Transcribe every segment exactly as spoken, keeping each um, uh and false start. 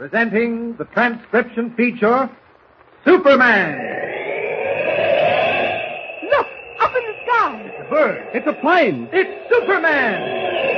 presenting the transcription feature, Superman. Look, up in the sky. It's a bird. It's a plane. It's Superman.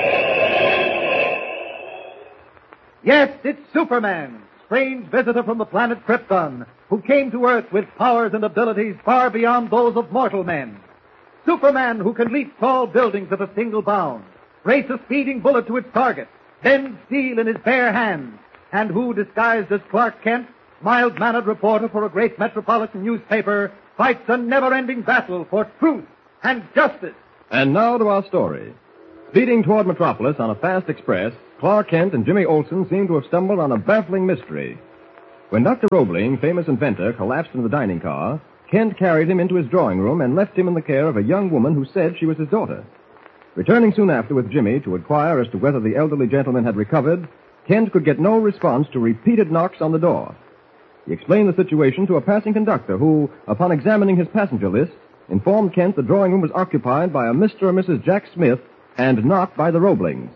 Yes, it's Superman, strange visitor from the planet Krypton, who came to Earth with powers and abilities far beyond those of mortal men. Superman, who can leap tall buildings at a single bound, race a speeding bullet to its target, bend steel in his bare hands, and who, disguised as Clark Kent, mild-mannered reporter for a great metropolitan newspaper, fights a never-ending battle for truth and justice. And now to our story. Speeding toward Metropolis on a fast express, Clark Kent and Jimmy Olsen seem to have stumbled on a baffling mystery. When Doctor Roebling, famous inventor, collapsed in the dining car, Kent carried him into his drawing room and left him in the care of a young woman who said she was his daughter. Returning soon after with Jimmy to inquire as to whether the elderly gentleman had recovered, Kent could get no response to repeated knocks on the door. He explained the situation to a passing conductor who, upon examining his passenger list, informed Kent the drawing room was occupied by a Mister and Missus Jack Smith and not by the Roeblings.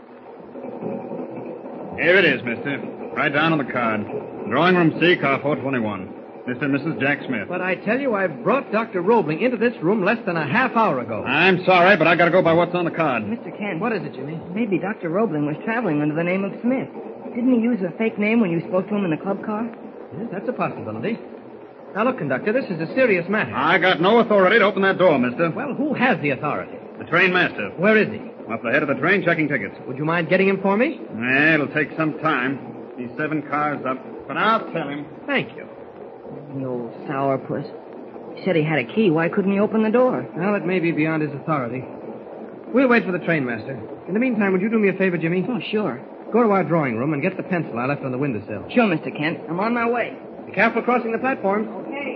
Here it is, mister. Right down on the card. Drawing room C, car four twenty-one. Mister and Missus Jack Smith. But I tell you, I brought Doctor Roebling into this room less than a half hour ago. I'm sorry, but I gotta go by what's on the card. Mister Kent. What is it, Jimmy? Maybe Doctor Roebling was traveling under the name of Smith. Didn't he use a fake name when you spoke to him in the club car? Yes, that's a possibility. Now, look, conductor, this is a serious matter. I got no authority to open that door, mister. Well, who has the authority? The train master. Where is he? Up the head of the train checking tickets. Would you mind getting him for me? Eh, it'll take some time. He's seven cars up. But I'll tell him. Thank you. The old sourpuss. He said he had a key. Why couldn't he open the door? Well, it may be beyond his authority. We'll wait for the train master. In the meantime, would you do me a favor, Jimmy? Oh, sure. Go to our drawing room and get the pencil I left on the windowsill. Sure, Mister Kent. I'm on my way. Be careful crossing the platform. Okay.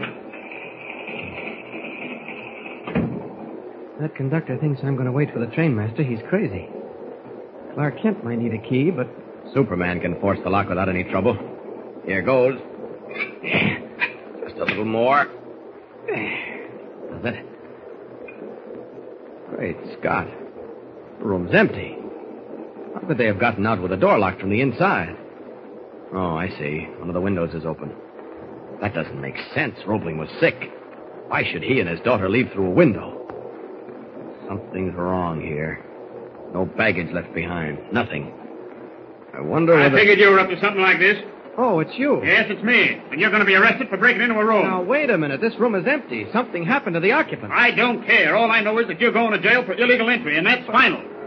That conductor thinks I'm going to wait for the train master. He's crazy. Clark Kent might need a key, but Superman can force the lock without any trouble. Here goes. Just a little more. Does it? Great Scott. The room's empty. How could they have gotten out with the door locked from the inside? Oh, I see. One of the windows is open. That doesn't make sense. Roebling was sick. Why should he and his daughter leave through a window? Something's wrong here. No baggage left behind. Nothing. I wonder I whether... figured you were up to something like this. Oh, it's you. Yes, it's me. And you're going to be arrested for breaking into a room. Now, wait a minute. This room is empty. Something happened to the occupant. I don't care. All I know is that you're going to jail for illegal entry, and that's final.